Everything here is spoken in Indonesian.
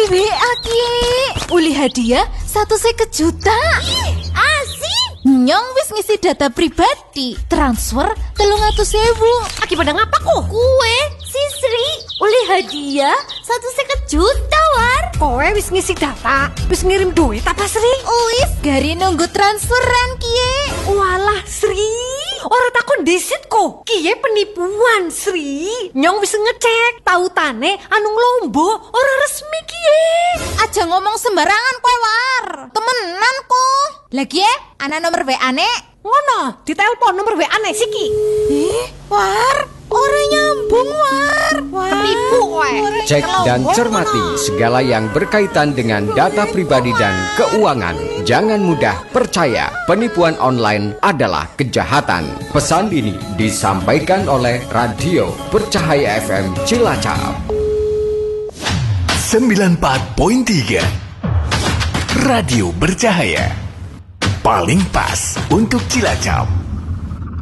WA ki. Uli hadiah 150 juta. Asik. Nyong wis ngisi data pribadi, transfer 300.000. Aki pada ngapa kok? Kue, si Sri, uli hadiah 150 juta war. Kowe wis ngisi data, wis ngirim duit apa Sri? Wis gari nunggu transferan kie. Walah Sri, ora takon disit kok. Kie penipuan Sri. Nyong wis ngecek, tautane anu Lombo ora resmi kie. Aja ngomong sembarangan kowe war. Temenan kok. Lagi ya, ana nomor WA-ne. Ngono, ditelepon nomor WA-ne siki. War, ora nyambung war. Penipu kowe. Cek dan cermati segala yang berkaitan dengan data pribadi dan keuangan. Jangan mudah percaya, penipuan online adalah kejahatan. Pesan ini disampaikan oleh Radio Bercahaya FM Cilacap. 94.3 Radio Bercahaya. Paling pas untuk Cilacap.